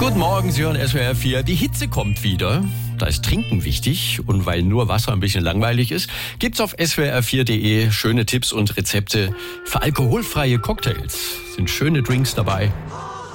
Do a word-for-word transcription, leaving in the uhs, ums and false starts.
Guten Morgen, Sie hören S W R vier. Die Hitze kommt wieder. Da ist Trinken wichtig. Und weil nur Wasser ein bisschen langweilig ist, gibt's auf S W R vier Punkt de schöne Tipps und Rezepte für alkoholfreie Cocktails. Sind schöne Drinks dabei.